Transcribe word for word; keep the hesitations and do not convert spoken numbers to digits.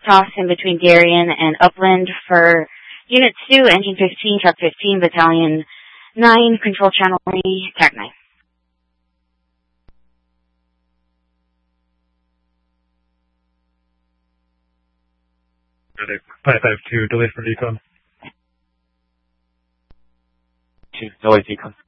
toss in between Darien and Upland for Unit two, Engine fifteen, Truck fifteen, Battalion nine, Control Channel three, Tac nine. five five two, delayed for decon. two, delayed decon.